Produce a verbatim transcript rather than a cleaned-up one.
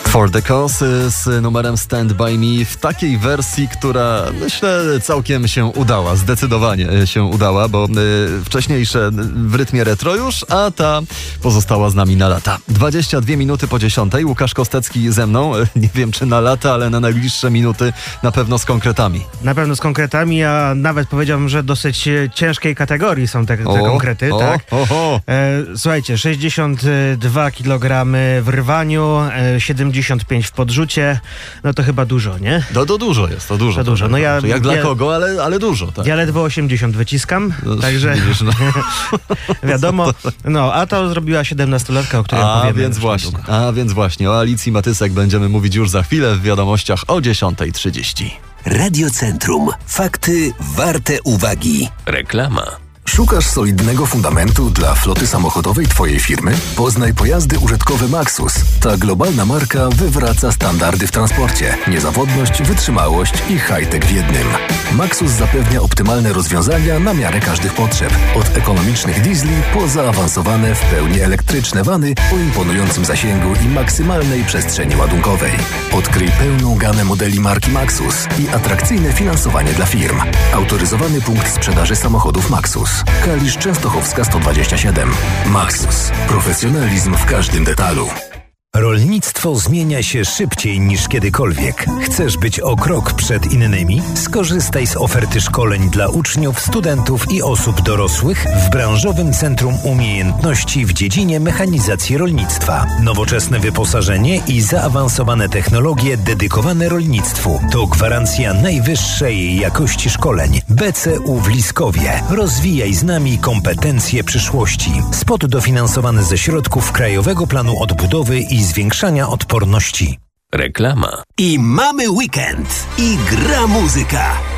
For the Cause z numerem Stand By Me w takiej wersji, która myślę całkiem się udała, zdecydowanie się udała, bo y, wcześniejsze w rytmie retro już, a ta pozostała z nami na lata. dwadzieścia dwie minuty po dziesiątej, Łukasz Kostecki ze mną, nie wiem czy na lata, ale na najbliższe minuty na pewno z konkretami. Na pewno z konkretami, a nawet powiedziałbym, że dosyć ciężkiej kategorii są te, te o, konkrety, o, tak? O, o. E, słuchajcie, sześćdziesiąt dwa kilogramy w rwaniu, e, siedemdziesiąt pięć w podrzucie, no to chyba dużo, nie? No to dużo jest, to dużo. To dużo. No ja, Jak dla ja, kogo, ale, ale dużo, tak. Ja ledwo osiemdziesiąt wyciskam, no, także widzisz, no. wiadomo. No, a to zrobiła siedemnastolatka, o której a opowiemy. Więc właśnie, a więc właśnie, o Alicji Matysek będziemy mówić już za chwilę w wiadomościach o dziesiąta trzydzieści. Radio Centrum. Fakty warte uwagi. Reklama. Szukasz solidnego fundamentu dla floty samochodowej Twojej firmy? Poznaj pojazdy użytkowe Maxus. Ta globalna marka wywraca standardy w transporcie. Niezawodność, wytrzymałość i high-tech w jednym. Maxus zapewnia optymalne rozwiązania na miarę każdych potrzeb. Od ekonomicznych diesli po zaawansowane w pełni elektryczne wany o imponującym zasięgu i maksymalnej przestrzeni ładunkowej. Odkryj pełną gamę modeli marki Maxus i atrakcyjne finansowanie dla firm. Autoryzowany punkt sprzedaży samochodów Maxus. Kalisz Częstochowska sto dwadzieścia siedem. Maxus. Profesjonalizm w każdym detalu. Rolnictwo zmienia się szybciej niż kiedykolwiek. Chcesz być o krok przed innymi? Skorzystaj z oferty szkoleń dla uczniów, studentów i osób dorosłych w branżowym Centrum Umiejętności w dziedzinie mechanizacji rolnictwa. Nowoczesne wyposażenie i zaawansowane technologie dedykowane rolnictwu to gwarancja najwyższej jakości szkoleń. B C U w Liskowie. Rozwijaj z nami kompetencje przyszłości. Spot dofinansowany ze środków Krajowego Planu Odbudowy i zwiększania odporności. Reklama. I mamy weekend. I gra muzyka.